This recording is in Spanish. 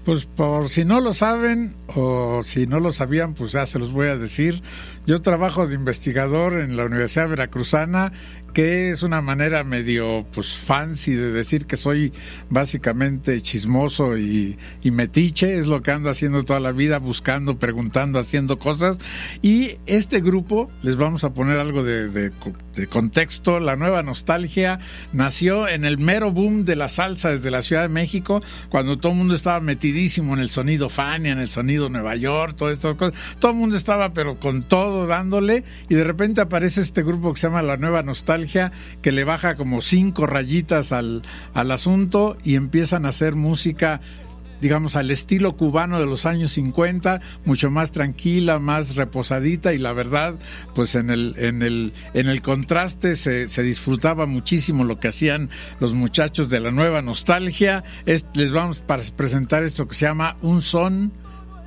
Pues por si no lo saben o si no lo sabían, pues ya se los voy a decir. Yo trabajo de investigador en la Universidad Veracruzana, que es una manera medio pues fancy de decir que soy básicamente chismoso y metiche. Es lo que ando haciendo toda la vida, buscando, preguntando, haciendo cosas. Y este grupo, les vamos a poner algo de contexto. La Nueva Nostalgia nació en el mero boom de la salsa desde la Ciudad de México, cuando todo el mundo estaba metidísimo en el sonido Fania, en el sonido Nueva York, todas estas cosas. Todo el mundo estaba pero con todo dándole, y de repente aparece este grupo que se llama La Nueva Nostalgia, que le baja como 5 rayitas al asunto y empiezan a hacer música, digamos, al estilo cubano de los años 50, mucho más tranquila, más reposadita, y la verdad, pues en el contraste se disfrutaba muchísimo lo que hacían los muchachos de La Nueva Nostalgia. Les vamos a presentar esto que se llama Un Son